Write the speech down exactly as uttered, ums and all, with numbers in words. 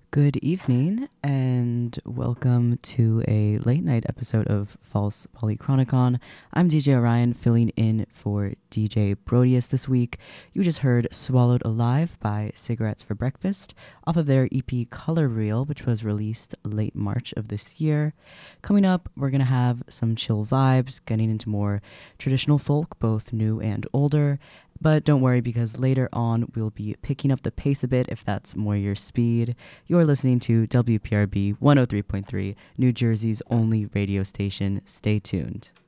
Good evening, and welcome to a late night episode of False Polychronicon. I'm D J Orion, filling in for D J Brodius this week. You just heard Swallowed Alive by Cigarettes for Breakfast off of their E P Color Reel, which was released late March of this year. Coming up, we're going to have some chill vibes, getting into more traditional folk, both new and older. But don't worry, because later on we'll be picking up the pace a bit if that's more your speed. You're listening to W P R B one oh three point three, New Jersey's only radio station. Stay tuned.